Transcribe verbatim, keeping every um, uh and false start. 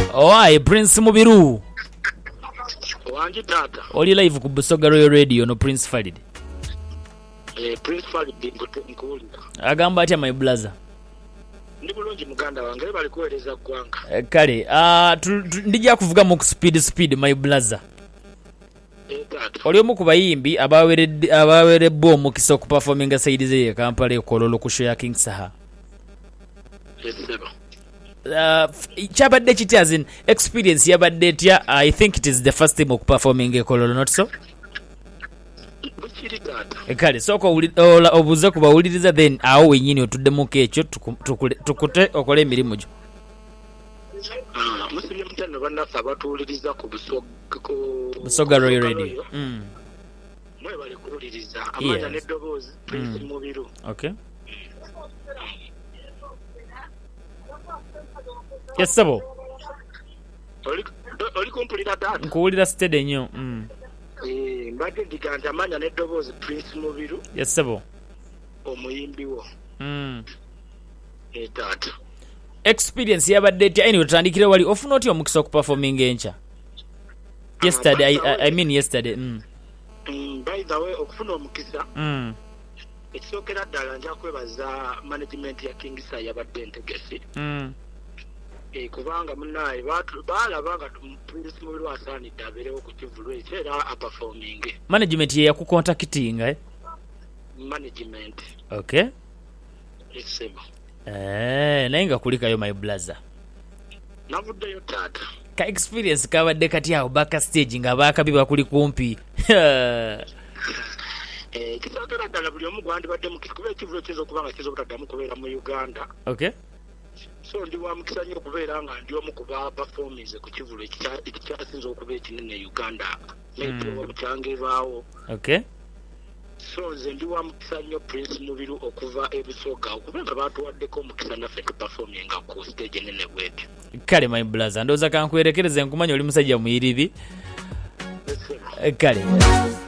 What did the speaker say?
Owaaye Prince Mubiru. Wanji tata. Oli live ku Busoga Royal Radio no Prince Farid. Eh Prince Farid nkuulira. Agamba atya my brother. Ndi bulungi muganda wange bali kuweereza gwanga. E, kale ah uh, ndijja kuvuga mu speed speed my brother. Eh tata. Oli omu ku bayimbi abaweredde abawerebbo omukisa ku performing side ze Kampala ekololo ku show ya King Saha. Yes sir. Uh, chabadde kiti as in experience yabadde tya. I think it is the first time of performing ekololo, not so? Kale soko obuze kubawuliriza then awo wenyini otuddemu kekyo tukute okole emirimu gyo. Ah, musibye mutano banasa batuuliriza ku Busoga Royal Radio. Mm. Mwe bali kuuliriza amanya n'eddoboozi Prince Mubiru. Okay. Yes sabo. Oli oli kumpulira data. Nkuwulira steady nnyo. Mm. Eh, mbadde diganja amanya n'eddoboozi Prince Mubiru. Yes sabo. Omuyimbi wo. Mm. Eh data. Experience yabadde tya anyway tutandikire wali ofuna oti omukisa ku performing encha. Yesterday I, I, I mean yesterday. Mm. Mm, by the way okufuna omukisa. Mm. Ekisookera ddala nja kwebaza management ya King Saha yabadde ntegesi. Mm. Eh kubanga munnaye baalaba nga Prince Mubiru asaanidde abeerewo ku kivulu ekyo era aperforming. Management ye yakucontacting eh? Management. Okay. Yes sir. Eh, naye nga kulikayo my brother. Navuddeyo taata. Ka experience kabadde kati awo back stage nga baakabi bakuli kumpi. Eh, kisookera ddala buli omu gwandibadde mu kikuba ekivulu kiyinza okuba nga kiyinza obutaddamu kubeera mu Uganda. Okay. So ndi wa mukisa nnyo okubeera nga ndi omu ku ba performers ku kivulu ekikyasinze okuba ekinene e Uganda. Maybe oba bukyangerwawo. Okay. So nze ndi wa mukisa nnyo Prince Mubiru okuva e Busoga okuba nga baatuwaddeko omukisa naffe tuperforminga ku stage enene bwetyo. Kale my brother ndowooza kankwerekereze nkumanya oli musajja muyiriri. Yes, kale